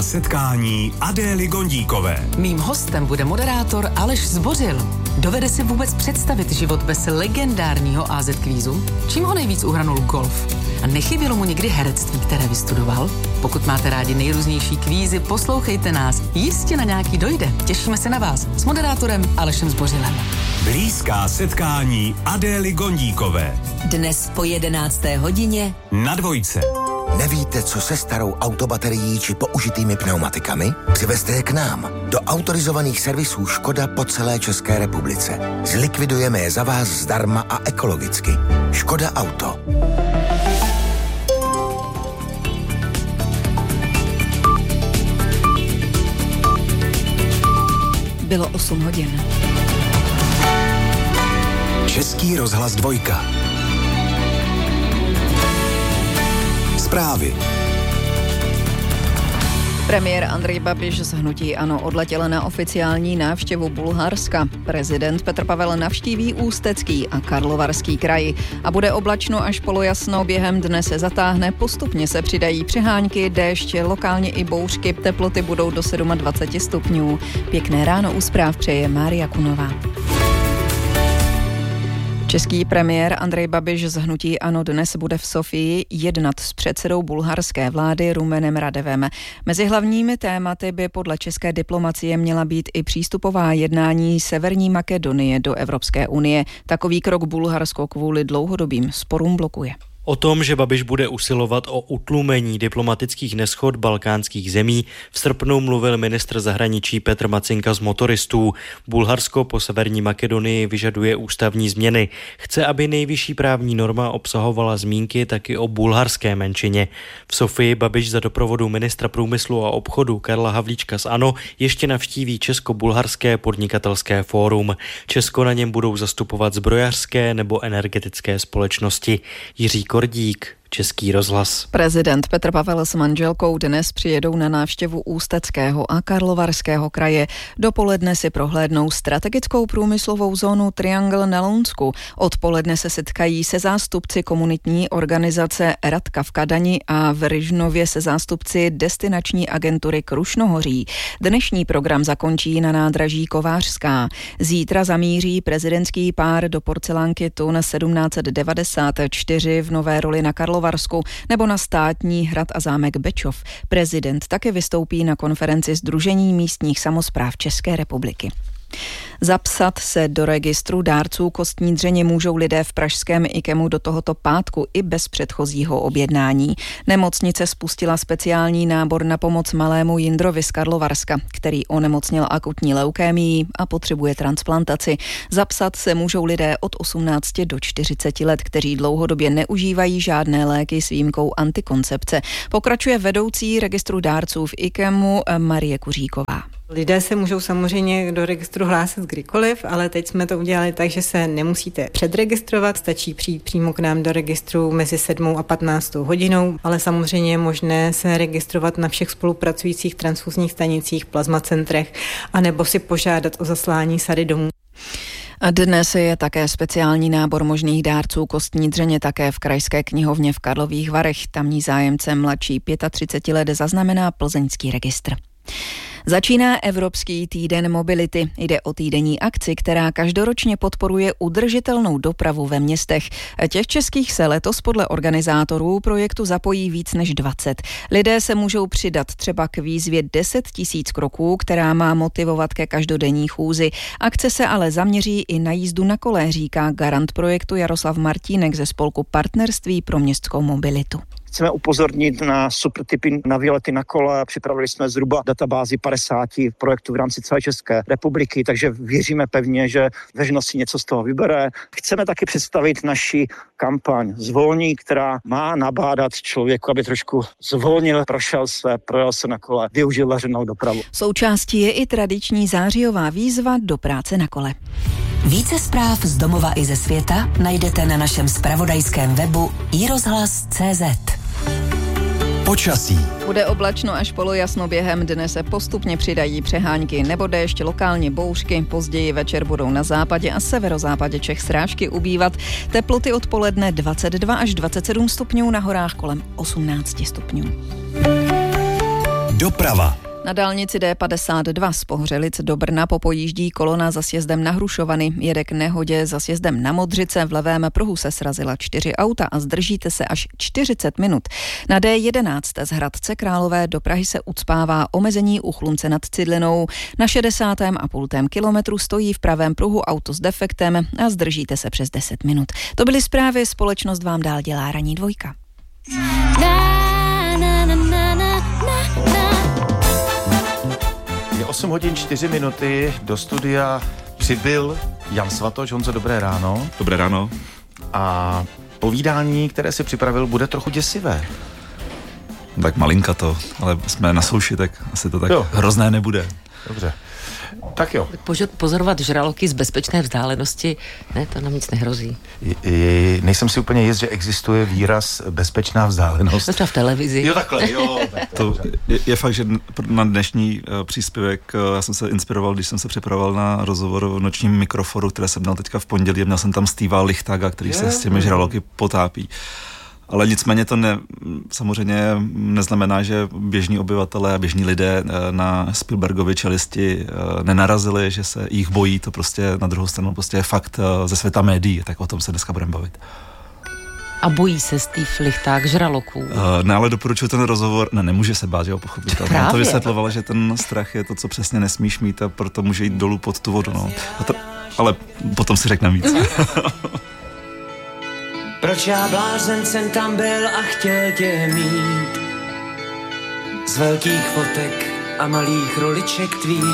Setkání Adély Gondíkové. Mým hostem bude moderátor Aleš Zbořil. Dovede si vůbec představit život bez legendárního AZ kvízu? Čím ho nejvíc uhranul golf? A nechybělo mu někdy herectví, které vystudoval? Pokud máte rádi nejrůznější kvízy, poslouchejte nás. Jistě na nějaký dojde. Těšíme se na vás s moderátorem Alešem Zbořilem. Blízká setkání Adély Gondíkové. Dnes po 11. hodině na Dvojce. Nevíte, co se starou autobaterií či použitými pneumatikami? Přivezte je k nám, do autorizovaných servisů Škoda po celé České republice. Zlikvidujeme je za vás zdarma a ekologicky. Škoda Auto. Bylo 8 hodin. Český rozhlas Dvojka. Zprávy. Premiér Andrej Babiš z hnutí ANO odletěl na oficiální návštěvu Bulharska. Prezident Petr Pavel navštíví Ústecký a Karlovarský kraj. A bude oblačno až polojasno, během dne se zatáhne, postupně se přidají přehánky, déšť, lokálně i bouřky, teploty budou do 27 stupňů. Pěkné ráno u zpráv přeje Mária Kunová. Český premiér Andrej Babiš z hnutí ANO dnes bude v Sofii jednat s předsedou bulharské vlády Rumenem Radevem. Mezi hlavními tématy by podle české diplomacie měla být i přístupová jednání Severní Makedonie do Evropské unie. Takový krok Bulharsko kvůli dlouhodobým sporům blokuje. O tom, že Babiš bude usilovat o utlumení diplomatických neshod balkánských zemí, v srpnu mluvil ministr zahraničí Petr Macinka z Motoristů. Bulharsko po Severní Makedonii vyžaduje ústavní změny. Chce, aby nejvyšší právní norma obsahovala zmínky taky o bulharské menšině. V Sofii Babiš za doprovodu ministra průmyslu a obchodu Karla Havlíčka z ANO ještě navštíví Česko-bulharské podnikatelské fórum. Česko na něm budou zastupovat zbrojařské nebo energetické společnosti. Jiří Kordík, Český rozhlas. Prezident Petr Pavel s manželkou dnes přijedou na návštěvu Ústeckého a Karlovarského kraje. Dopoledne si prohlédnou strategickou průmyslovou zónu Triangle na Lounsku. Odpoledne se setkají se zástupci komunitní organizace Radka v Kadani a v Ryžnově se zástupci destinační agentury Krušnohoří. Dnešní program zakončí na nádraží Kovářská. Zítra zamíří prezidentský pár do porcelánky Tun 1794 v Nové Roli na Karlovarsku nebo na státní hrad a zámek Bečov. Prezident také vystoupí na konferenci Sdružení místních samospráv České republiky. Zapsat se do registru dárců kostní dřeně můžou lidé v pražském IKEMu do tohoto pátku i bez předchozího objednání. Nemocnice spustila speciální nábor na pomoc malému Jindrovi z Karlovarska, který onemocněl akutní leukémií a potřebuje transplantaci. Zapsat se můžou lidé od 18 do 40 let, kteří dlouhodobě neužívají žádné léky s výjimkou antikoncepce. Pokračuje vedoucí registru dárců v IKEMu Marie Kuříková. Lidé se můžou samozřejmě do registru hlásit kdykoliv, ale teď jsme to udělali tak, že se nemusíte předregistrovat, stačí přijít přímo k nám do registru mezi 7 a 15 hodinou, ale samozřejmě je možné se registrovat na všech spolupracujících transfuzních stanicích, plazmacentrech, anebo si požádat o zaslání sady domů. A dnes je také speciální nábor možných dárců kostní dřeně také v Krajské knihovně v Karlových Varech. Tamní zájemce mladší 35 let zaznamená plzeňský registr. Začíná Evropský týden mobility. Jde o týdenní akci, která každoročně podporuje udržitelnou dopravu ve městech. Těch českých se letos podle organizátorů projektu zapojí víc než 20. Lidé se můžou přidat třeba k výzvě 10 000 kroků, která má motivovat ke každodenní chůzi. Akce se ale zaměří i na jízdu na kole, říká garant projektu Jaroslav Martínek ze spolku Partnerství pro městskou mobilitu. Chceme upozornit na super tipy na výlety na kole. Připravili jsme zhruba databázi 50 projektů v rámci celé České republiky, takže věříme pevně, že veřejnost si něco z toho vybere. Chceme taky představit naši kampaň Zvolní, která má nabádat člověku, aby trošku zvolnil, projel se na kole, využil veřejnou dopravu. Součástí je i tradiční zářijová výzva do práce na kole. Více zpráv z domova i ze světa najdete na našem zpravodajském webu iRozhlas.cz. Počasí. Bude oblačno až polojasno, během dne se postupně přidají přehánky nebo déšť, lokálně bouřky, později večer budou na západě a severozápadě Čech srážky ubývat. Teploty odpoledne 22 až 27 stupňů, na horách kolem 18 stupňů. Doprava. Na dálnici D52 z Pohořelic do Brna popojíždí kolona za sjezdem na Hrušovany. Jede k nehodě za sjezdem na Modřice. V levém pruhu se srazila 4 auta a zdržíte se až 40 minut. Na D11 z Hradce Králové do Prahy se ucpává omezení u Chlumce nad Cidlinou. Na 60,5 kilometru stojí v pravém pruhu auto s defektem a zdržíte se přes 10 minut. To byly zprávy, společnost vám dál dělá ranní dvojka. Je 8 hodin 4 minuty, do studia přibyl Jan Svatoš. Honzo, dobré ráno. Dobré ráno. A povídání, které si připravil, bude trochu děsivé. Tak malinka to, ale jsme na souši, tak asi to tak hrozné nebude. Dobře. Tak jo. Pozorovat žraloky z bezpečné vzdálenosti, ne, to nám nic nehrozí. Nejsem si úplně jist, že existuje výraz bezpečná vzdálenost. To třeba v televizi. Jo, takhle, jo. To je fakt, že na dnešní příspěvek já jsem se inspiroval, když jsem se připravoval na rozhovor v nočním mikroforu, které jsem měl teďka v pondělí, měl jsem tam Steva Lichtaga, který se s těmi žraloky potápí. Ale nicméně to samozřejmě neznamená, že běžní obyvatelé a běžní lidé na Spielbergovy čelisti nenarazili, že se jich bojí, to prostě na druhou stranu prostě je fakt ze světa médií, tak o tom se dneska budeme bavit. A bojí se Steve Lichták žraloků? Ne, ale doporučuji ten rozhovor, nemůže se bát, že ho pochopitelně. To vysvětlovala, že ten strach je to, co přesně nesmíš mít a proto může jít dolů pod tu vodu, no. Ale potom si řekneme víc. Proč já blázen jsem tam byl a chtěl tě mít? Z velkých fotek a malých roliček tvých